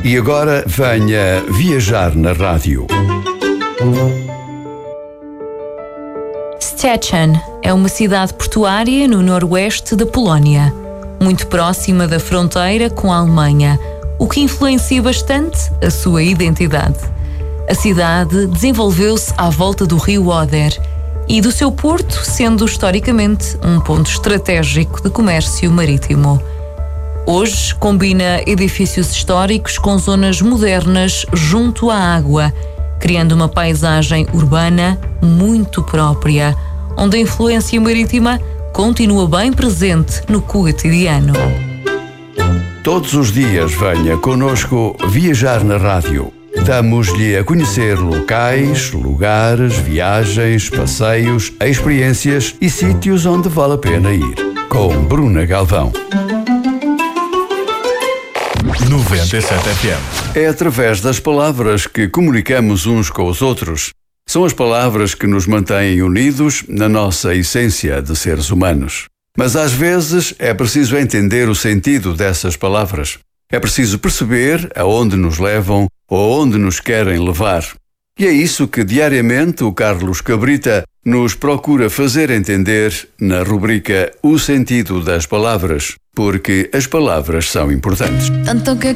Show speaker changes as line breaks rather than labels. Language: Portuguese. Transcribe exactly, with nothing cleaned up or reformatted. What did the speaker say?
E agora venha viajar na rádio.
Szczecin é uma cidade portuária no noroeste da Polónia, muito próxima da fronteira com a Alemanha, o que influencia bastante a sua identidade. A cidade desenvolveu-se à volta do rio Oder e do seu porto, sendo historicamente um ponto estratégico de comércio marítimo. Hoje combina edifícios históricos com zonas modernas junto à água, criando uma paisagem urbana muito própria, onde a influência marítima continua bem presente no cotidiano.
Todos os dias venha conosco viajar na rádio. Damos-lhe a conhecer locais, lugares, viagens, passeios, experiências e sítios onde vale a pena ir. Com Bruna Galvão.
noventa e sete F M.
É através das palavras que comunicamos uns com os outros. São as palavras que nos mantêm unidos na nossa essência de seres humanos. Mas às vezes é preciso entender o sentido dessas palavras. É preciso perceber aonde nos levam ou aonde nos querem levar. E é isso que diariamente o Carlos Cabrita nos procura fazer entender na rubrica O Sentido das Palavras, porque as palavras são importantes.
Tanto que